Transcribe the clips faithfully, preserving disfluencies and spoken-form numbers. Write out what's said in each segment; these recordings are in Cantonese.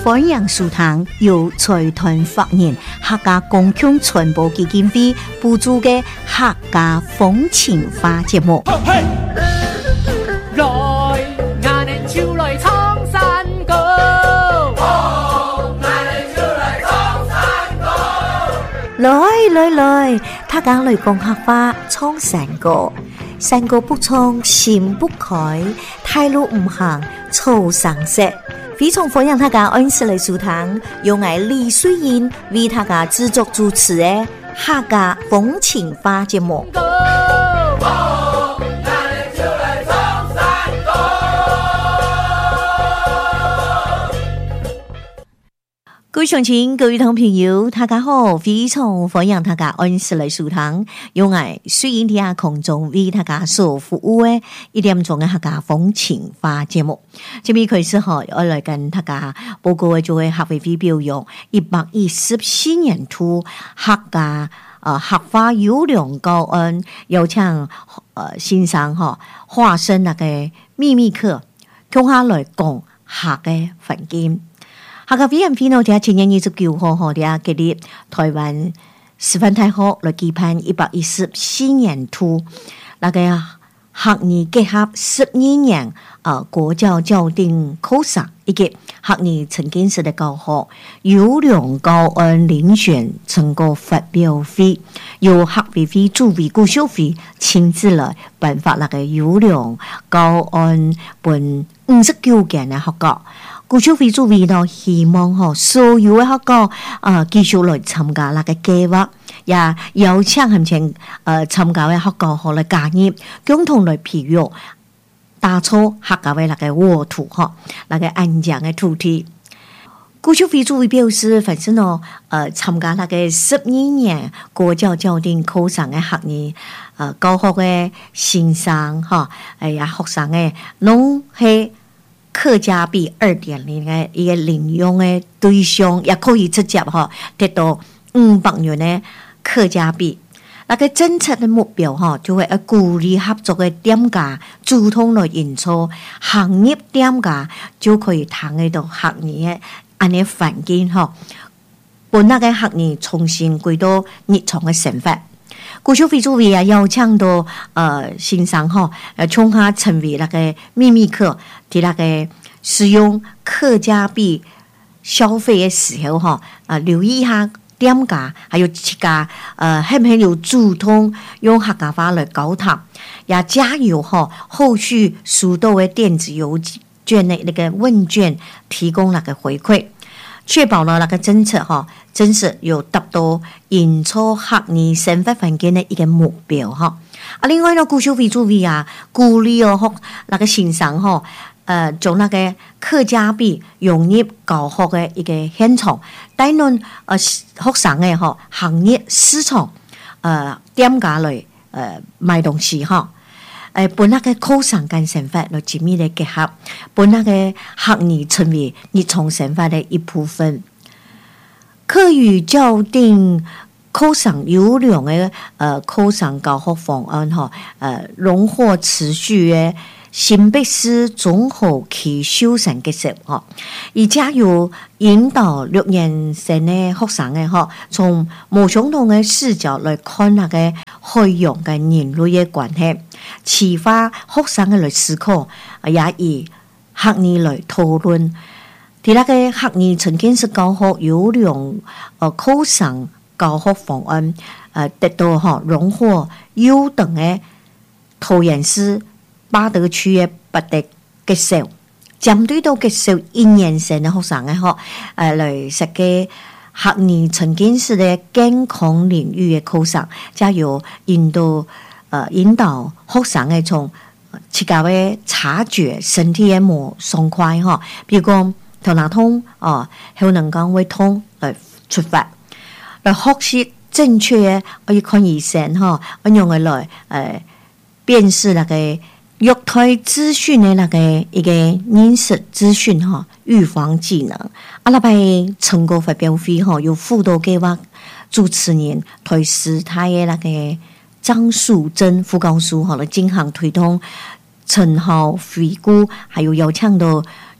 欢迎收听由财团法人客家公共传播基金会补助的客家风情花节目。 来，俺们就来唱山歌。俺们就来唱山歌。 来来来，客家来讲客话唱山歌。山歌不唱心不开，太路唔行草上色。非常欢迎大家按时来收听，由我李水英为大家制作主持的客家风情花节目。各位乡亲，各位同朋友，大家好！非常欢迎大家按时来收听，由我水英在空中为大家所服务的一点钟的客家风情花节目。这边开始哈，我来跟大家报告的就会客委会表扬一百一十四年度客家呃客家优良高恩，有请呃欣赏哈化身那个秘密课，共下来讲客的环境。客家委员会呢，在七月二十九號吼，在今日台灣師範大學來舉辦一百一十四年度那個客語結合十二年呃國教校訂考試以及客語沉浸式的教學優良高恩遴選成果發表會，由客委會主委顧秀惠親自來頒發那個優良高恩本五十九件的學校。顧秀惠主委呢，希望吼所有的學校啊繼續來參加那個計劃，也邀請含前呃參加的學校吼來加入，共同來培育打造客家的那個沃土吼，那個安詳的土地。顧秀惠主委表示，反正呢呃參加那個十二年國教校訂考試的客語呃教學的先生哈，哎呀學生的攏係客家幣 二點零 的一個領用的對象，也可以直接哈得到五百元的客家幣。那個政策的目標哈，就會鼓勵合作的店家主動來營造行業店家，就可以談得到客語的安尼環境哈，把那個客語重新歸到日常的生活。顧秀惠主委也邀請到呃先生哈，呃從他成為那個秘密課，喺那個使用客家幣消費的時候哈，啊、呃、留意一下店家還有自家呃係唔係有主動用客家話來溝通，也加油哈，後續收到的電子郵件的那個問卷提供那個回饋。確保了那個政策哈，真是有達到營造客語生活環境的一個目標哈。啊，另外呢，顧秀惠主委啊，鼓勵哦，那個先生哈，呃，將那個客家幣融入教學的一個現場，帶論呃學生的哈行業市場，呃店家來呃賣東西哈。誒，本那個考試跟生活來緊密的結合，本那個客語成為日常生活的一部分。客語校訂考試優良的呃考試教學方案哈，呃榮獲持續的新北市綜合區修成結束哈，而且有引導六年生的學生的哈，從無相同的視角來看那個海洋跟人類的關係。啟發學生嘅來思考，也以客語來討論。喺那個客語沉浸式教學優良呃考試教學方案，呃得到哈榮獲優等嘅桃園市八德區嘅八德結束，針對到結束一年生嘅學生嘅學，誒來設計客語沉浸式嘅健康領域嘅考試，加有引導。呃，引導學生嘅從自家嘅察覺身體嘅模爽快哈，比如講頭腦痛哦，後能講會痛來出發，來學習正確嘅可以看醫生哈，我用嘅來誒辨識那個虐待資訊嘅那個一個認識資訊哈，預防技能。阿拉拜成果發表會哈，有輔導計劃主持人推師他嘅那個。張淑珍副教授好了，進行推動成效回顧，還有邀請到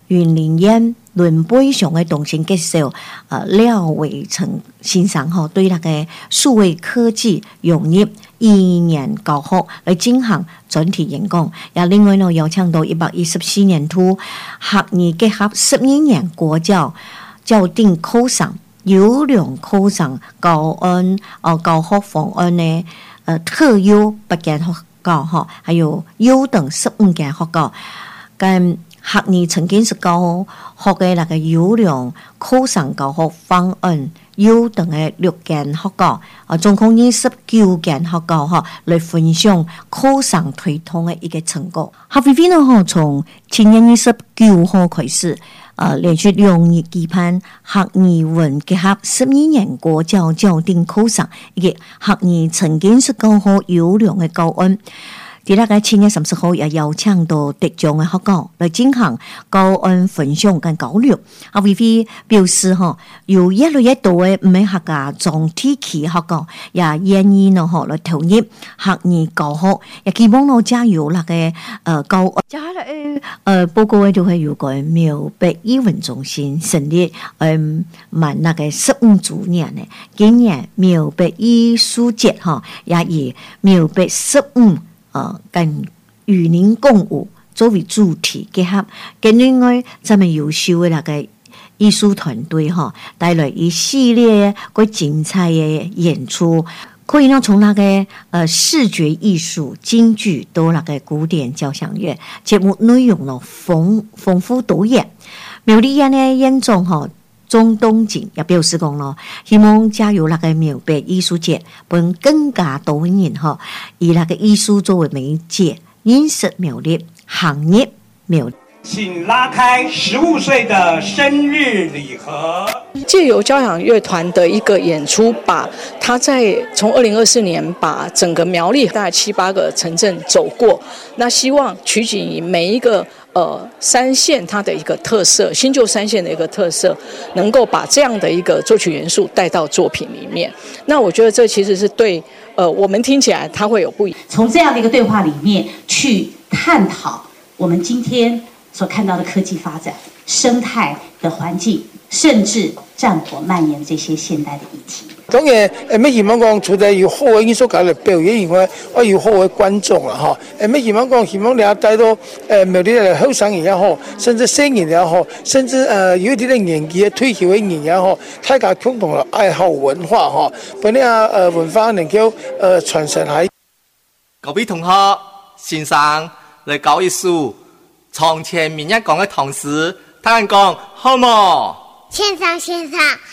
云林县伦培上的动心介绍，呃，廖伟成先生吼对那个数位科技融入一年教學嚟進行專題演講，也另外呢邀請到一百一十四年度學年結合十二年國教校訂課程優良課程教案哦教學方案呢，呃特優八間學校哈，還有優等十五間學校，跟學年曾經是教學嘅那個優良課程教學方案。優等嘅六間學校，啊，總共二十九間學校哈，來分享課程推動嘅一個成果。學會會呢，哈，從七月二十九號開始，呃，連續兩日舉辦學語文結合十二年國教校訂課程，以及學語曾經是教學優良嘅教案。第二個七月三十號也邀請到得獎嘅學校來進行教案分享跟交流。啊，微微表示吼，有越來越多嘅唔係客家總體系學校也願意呢吼來投入學語教學，也希望呢加油那個呃教案。接下來呃報告嘅就係有個苗北藝文中心成立，嗯，滿那個十五周年嘅，今年苗北藝術節吼也以苗北十五。呃，跟與您共舞作為主題結合，跟另外咱們優秀的那個藝術團隊哈，帶來一系列個精彩的演出，可以呢從那個呃視覺藝術、京劇到那個古典交響樂，節目內容呢豐豐富多元。苗栗縣呢縣長哈鍾東景也表示講咯，希望加入那個苗北藝術節，本更加多人哈，以那個藝術作為媒介，認識苗栗行業苗栗。 請拉開十五歲的生日禮盒。 借由交響樂團的一個演出，把他在從二零二四年把整個苗栗大概七八個城鎮走過，那希望取景每一個呃三縣它的一個特色，新舊三縣的一個特色，能夠把這樣的一個作曲元素帶到作品裡面。那我覺得這其實是對呃我們聽起來它會有不一樣。 從這樣的一個對話裡面去探討我們今天所看到的科技發展、生態的環境，甚至戰火蔓延這些現代的議題。 當然誒咩希望講，除咗要好嘅藝術家嚟表演以外，我要好嘅觀眾啦嚇。誒咩希望講，希望你啊帶到誒苗栗嘅後生人也好，甚至青年也好，甚至誒有啲嘅年紀嘅退休嘅人也好，大家共同嘅愛好文化嚇，把呢啊誒文化能夠誒傳承喺。 各位同學、先生嚟教藝術。從前明日講嘅同時，他人講好冇？ 先生先生。